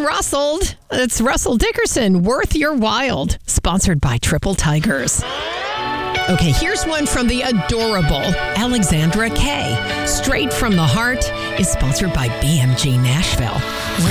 Rustled. It's Russell Dickerson, Worth Your Wild, sponsored by Triple Tigers. Okay, here's one from the adorable Alexandra Kay. Straight from the Heart is sponsored by BMG Nashville.